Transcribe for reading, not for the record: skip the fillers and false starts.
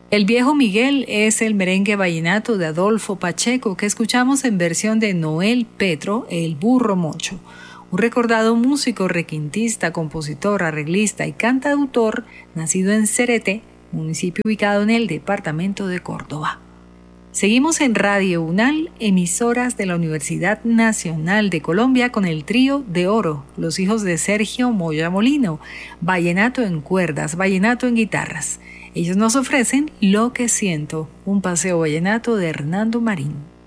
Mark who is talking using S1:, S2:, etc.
S1: El Viejo Miguel es el merengue vallenato de Adolfo Pacheco que escuchamos en versión de Noel Petro, el Burro Mocho, un recordado músico requintista, compositor, arreglista y cantautor nacido en Cerete, municipio ubicado en el departamento de Córdoba. Seguimos en Radio UNAL, emisoras de la Universidad Nacional de Colombia, con el trío de oro, los hijos de Sergio Moya Molino, vallenato en cuerdas, vallenato en guitarras. Ellos nos ofrecen Lo que siento, un paseo vallenato de Hernando Marín.